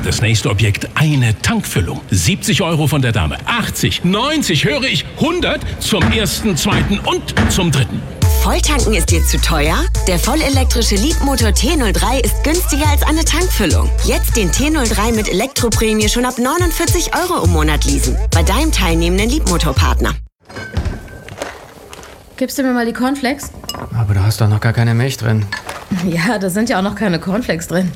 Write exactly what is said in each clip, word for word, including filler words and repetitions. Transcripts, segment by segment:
das nächste Objekt eine Tankfüllung. siebzig Euro von der Dame, achtzig, neunzig, höre ich, hundert zum ersten, zweiten und zum dritten. Volltanken ist dir zu teuer? Der vollelektrische Leapmotor T null drei ist günstiger als eine Tankfüllung. Jetzt den T null drei mit Elektroprämie schon ab neunundvierzig Euro im Monat leasen. Bei deinem teilnehmenden Leapmotor-Partner. Gibst du mir mal die Cornflakes? Aber du hast doch noch gar keine Milch drin. Ja, da sind ja auch noch keine Cornflakes drin.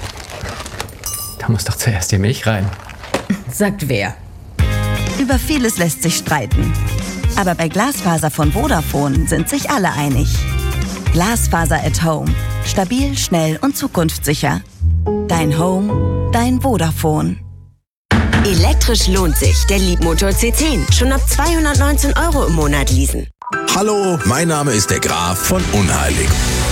Da muss doch zuerst die Milch rein. Sagt wer? Über vieles lässt sich streiten. Aber bei Glasfaser von Vodafone sind sich alle einig. Glasfaser at Home. Stabil, schnell und zukunftssicher. Dein Home, dein Vodafone. Elektrisch lohnt sich. Der Leapmotor C zehn. Schon ab zweihundertneunzehn Euro im Monat leasen. Hallo, mein Name ist der Graf von Unheilig.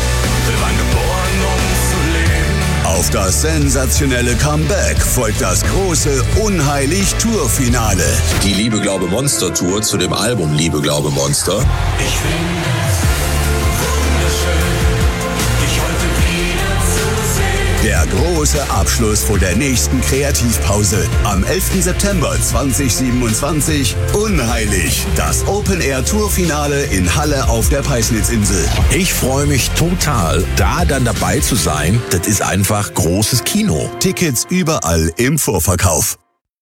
Auf das sensationelle Comeback folgt das große Unheilig-Tour-Finale. Die Liebe, Glaube, Monster-Tour zu dem Album Liebe, Glaube, Monster. Ich finde es wunderschön, dich heute wieder zu sehen. Der große Abschluss vor der nächsten Kreativpause. Am elften September zweitausendsiebenundzwanzig. Unheilig. Das Open-Air-Tour-Finale in Halle auf der Peisnitzinsel. Ich freue mich total, da dann dabei zu sein. Das ist einfach großes Kino. Tickets überall im Vorverkauf.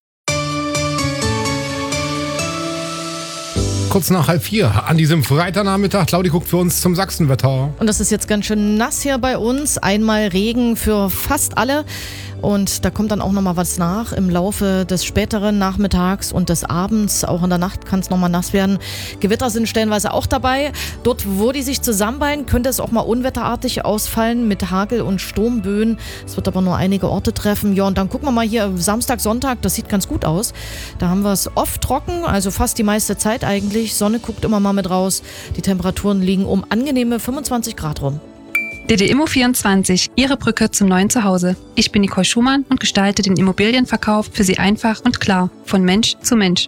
Kurz nach halb vier an diesem Freitagnachmittag. Claudi guckt für uns zum Sachsenwetter. Und das ist jetzt ganz schön nass hier bei uns. Einmal Regen für fast alle. Und da kommt dann auch nochmal was nach im Laufe des späteren Nachmittags und des Abends. Auch in der Nacht kann es nochmal nass werden. Gewitter sind stellenweise auch dabei. Dort, wo die sich zusammenballen, könnte es auch mal unwetterartig ausfallen mit Hagel- und Sturmböen. Es wird aber nur einige Orte treffen. Ja, und dann gucken wir mal hier Samstag, Sonntag. Das sieht ganz gut aus. Da haben wir es oft trocken, also fast die meiste Zeit eigentlich. Sonne guckt immer mal mit raus. Die Temperaturen liegen um angenehme fünfundzwanzig Grad rum. D D Immo vierundzwanzig, Ihre Brücke zum neuen Zuhause. Ich bin Nicole Schumann und gestalte den Immobilienverkauf für Sie einfach und klar, von Mensch zu Mensch.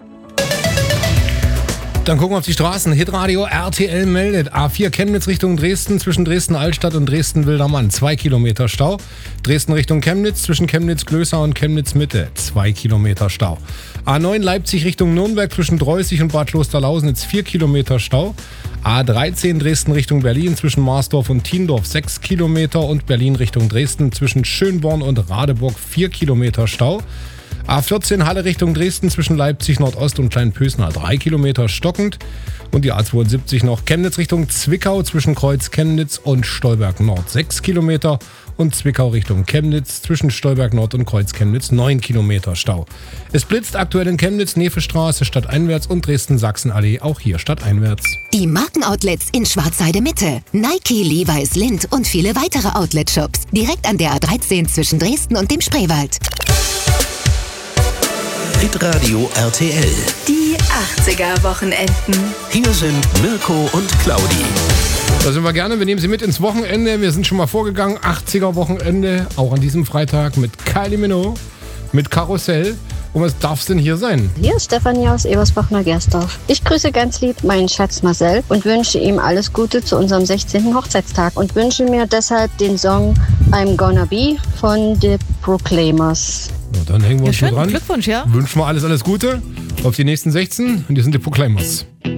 Dann gucken wir auf die Straßen. Hitradio R T L meldet. A vier Chemnitz Richtung Dresden, zwischen Dresden-Altstadt und Dresden-Wildermann. Zwei Kilometer Stau. Dresden Richtung Chemnitz, zwischen Chemnitz-Glößau und Chemnitz-Mitte. Zwei Kilometer Stau. A neun Leipzig Richtung Nürnberg, zwischen Dreußig und Bad Klosterlausnitz. Vier Kilometer Stau. A dreizehn Dresden Richtung Berlin, zwischen Marsdorf und Thiendorf. Sechs Kilometer. Und Berlin Richtung Dresden, zwischen Schönborn und Radeburg. Vier Kilometer Stau. A vierzehn Halle Richtung Dresden, zwischen Leipzig Nordost und Kleinpösnar drei Kilometer stockend. Und die A zweiundsiebzig noch Chemnitz Richtung Zwickau, zwischen Kreuz Chemnitz und Stolberg Nord sechs Kilometer. Und Zwickau Richtung Chemnitz, zwischen Stolberg Nord und Kreuz Chemnitz neun Kilometer Stau. Es blitzt aktuell in Chemnitz, Nevestraße stadteinwärts und Dresden-Sachsenallee, auch hier stadteinwärts. Die Markenoutlets in Schwarzheide Mitte, Nike, Levi's, Lindt und viele weitere Outlet-Shops. Direkt an der A dreizehn zwischen Dresden und dem Spreewald. Hitradio R T L. Die achtziger-Wochenenden. Hier sind Mirko und Claudi. Da sind wir gerne. Wir nehmen Sie mit ins Wochenende. Wir sind schon mal vorgegangen. achtziger-Wochenende, auch an diesem Freitag mit Kylie Minogue, mit Karussell. Und was darf es denn hier sein? Hier ist Stefanie aus Ebersbach-Neugersdorf. Ich grüße ganz lieb meinen Schatz Marcel und wünsche ihm alles Gute zu unserem sechzehnten Hochzeitstag und wünsche mir deshalb den Song I'm Gonna Be von The Proclaimers. Na, dann hängen wir Ja, uns schön. hier dran. Glückwunsch, ja. Wünschen wir alles, alles Gute auf die nächsten sechzehn. Und hier sind die Proclaimers.